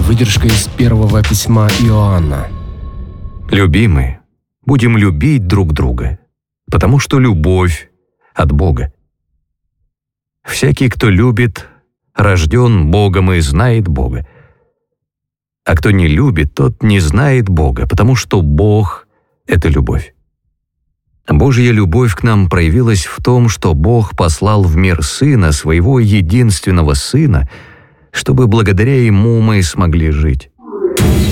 Выдержка из первого письма Иоанна. «Любимые, будем любить друг друга, потому что любовь от Бога. Всякий, кто любит, рожден Богом и знает Бога. А кто не любит, тот не знает Бога, потому что Бог — это любовь. Божья любовь к нам проявилась в том, что Бог послал в мир Сына, Своего единственного Сына, чтобы благодаря Ему мы смогли жить.